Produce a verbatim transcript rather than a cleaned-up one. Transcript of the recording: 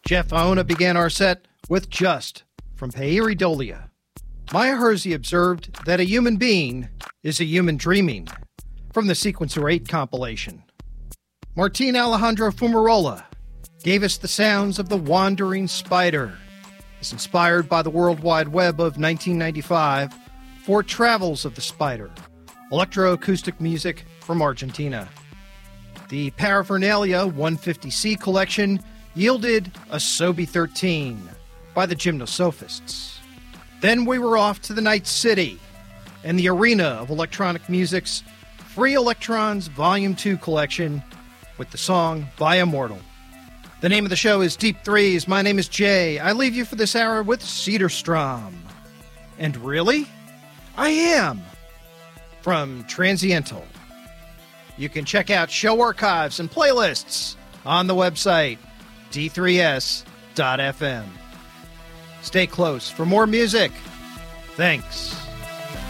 Jeff Aona began our set with Just from Pareidolia. Maya Hersey observed that a human being is a human dreaming from the Sequencer eight compilation. Martin Alejandro Fumarola gave us the sounds of The Wandering Spider. It's inspired by the World Wide Web of nineteen ninety-five for Travels of the Spider, electroacoustic music from Argentina. The Paraphernalia one fifty C collection yielded a Sobi thirteen by the Gymnosophists. Then we were off to the Night City and the arena of electronic music's Free Electrons Volume two collection with the song By Immortal. The name of the show is Deep Threes. My name is Jay. I leave you for this hour with Cedarstrom. And really? I am. From Transiental. You can check out show archives and playlists on the website d three s dot f m. Stay close for more music. Thanks.